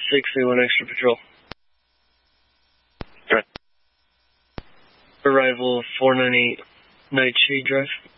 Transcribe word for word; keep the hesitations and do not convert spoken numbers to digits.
six, we want extra patrol. Right. Arrival four ninety-eight Night Shade Drive.